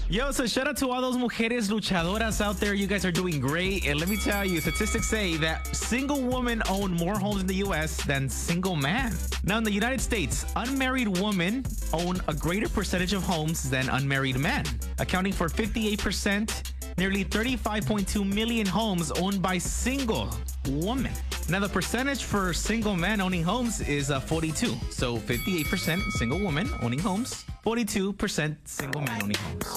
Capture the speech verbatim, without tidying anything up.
Yo, so shout out to all those mujeres luchadoras out there. You guys are doing great. And let me tell you, statistics say that single women own more homes in the U S than single men. Now, in the United States, unmarried women own a greater percentage of homes than unmarried men, accounting for fifty-eight percent, nearly thirty-five point two million homes owned by single women. Now, the percentage for single men owning homes is uh, forty-two. So fifty-eight percent single women owning homes, forty-two percent single men owning homes.